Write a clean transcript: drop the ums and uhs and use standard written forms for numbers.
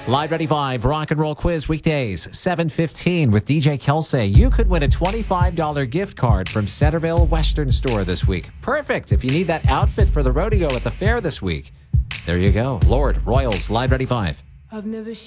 Live Ready 5 Rock and Roll Quiz weekdays, 7:15 with DJ Kelsey. You could win a $25 gift card from Centerville Western Store this week. Perfect if you need that outfit for the rodeo at the fair this week. There you go. Lord, Royals, Live Ready 5. I've never